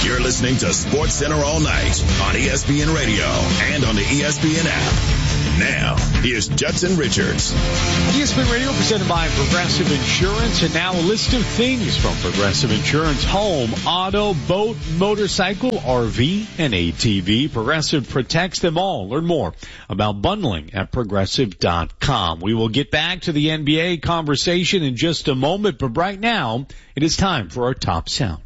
You're listening to Sports Center all night on ESPN Radio and on the ESPN app. Now, here's Judson Richards. ESPN Radio presented by Progressive Insurance, and now a list of things from Progressive Insurance: home, auto, boat, motorcycle, RV, and ATV. Progressive protects them all. Learn more about bundling at Progressive.com. We will get back to the NBA conversation in just a moment, but right now, it is time for our top sound.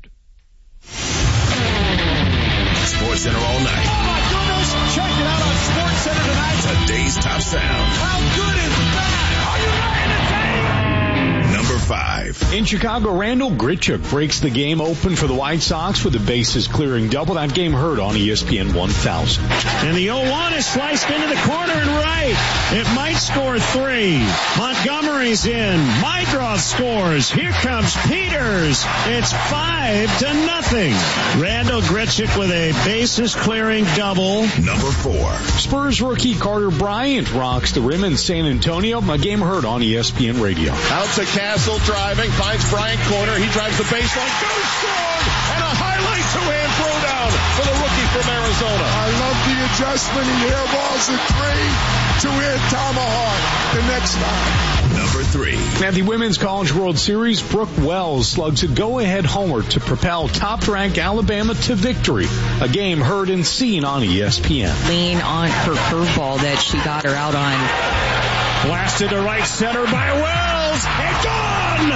Sports Center all night. Oh my goodness! Check it out on Sports Center tonight. Today's top sound. How good is that? Are you ready to take? Number 5. In Chicago, Randall Grichuk breaks the game open for the White Sox with a bases-clearing double. That game heard on ESPN 1000. And the 0-1 is sliced into the corner and right. It might score 3. Montgomery's in. Mydroth scores. Here comes Peters. It's 5-0. Randall Grichuk with a bases-clearing double. Number 4. Spurs rookie Carter Bryant rocks the rim in San Antonio. A game heard on ESPN Radio. Out to Castle driving, finds Bryant corner. He drives the baseline, goes scored, and a highlight two-hand throwdown for the rookie from Arizona. I love the adjustment. He airballs a 3, two-hand tomahawk the next time. Number 3. At the Women's College World Series, Brooke Wells slugs a go-ahead homer to propel top-ranked Alabama to victory. A game heard and seen on ESPN. Lean on her curveball that she got her out on. Blasted to right center by Wells, and gone!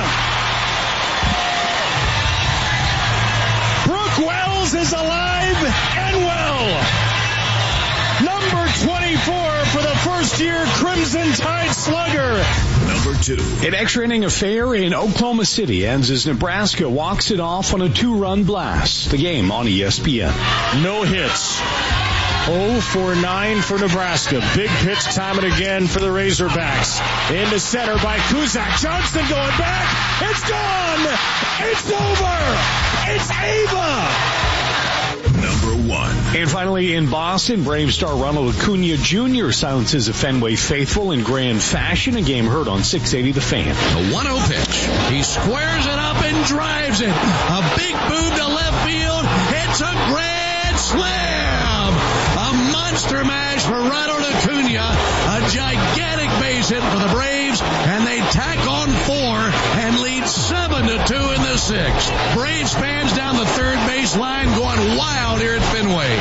Brooke Wells is alive and well. Number 24 for the first-year Crimson Tide slugger. Number 2. An extra-inning affair in Oklahoma City ends as Nebraska walks it off on a 2-run blast. The game on ESPN. No hits. 0 for 9 for Nebraska. Big pitch time and again for the Razorbacks. Into center by Kuzak. Johnston going back. It's gone. It's over. It's Ava. Number 1. And finally, in Boston, Brave star Ronald Acuna Jr. silences a Fenway faithful in grand fashion. A game heard on 680 The Fan. The 1-0 pitch. He squares it up and drives it. A big boom to left field. It's a grand slam. A monster mash for Ronald Acuna. A gigantic base hit for the Braves. And they tack on 4 and lead 7-2 in the 6th. Braves fans down the third base line going wild here at Fenway.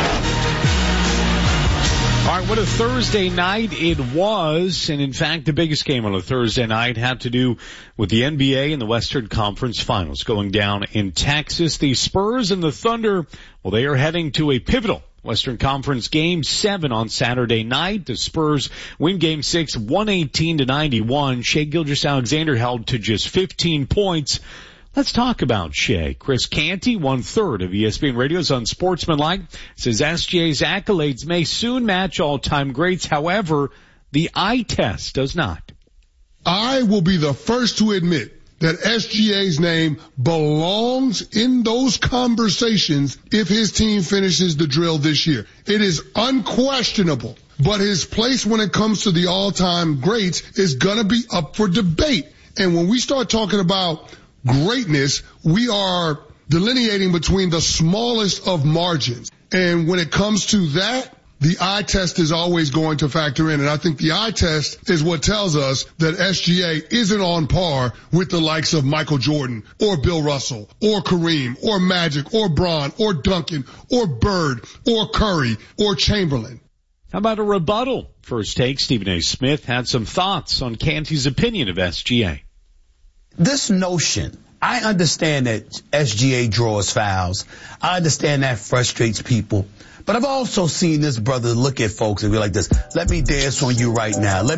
All right, what a Thursday night it was. And in fact, the biggest game on a Thursday night had to do with the NBA and the Western Conference Finals going down in Texas. The Spurs and the Thunder, well, they are heading to a pivotal Western Conference Game 7 on Saturday night. The Spurs win Game 6, 118-91. Shai Gilgeous-Alexander held to just 15 points. Let's talk about Shai. Chris Canty, 1/3 of ESPN Radio's Unsportsmanlike, says SGA's accolades may soon match all-time greats. However, the eye test does not. I will be the first to admit that SGA's name belongs in those conversations if his team finishes the drill this year. It is unquestionable, but his place when it comes to the all-time greats is going to be up for debate. And when we start talking about greatness, we are delineating between the smallest of margins. And when it comes to that, the eye test is always going to factor in. And I think the eye test is what tells us that SGA isn't on par with the likes of Michael Jordan or Bill Russell or Kareem or Magic or Bron or Duncan or Bird or Curry or Chamberlain. How about a rebuttal? First Take, Stephen A. Smith had some thoughts on Canty's opinion of SGA. This notion, I understand that SGA draws fouls. I understand that frustrates people. But I've also seen this brother look at folks and be like this, let me dance on you right now.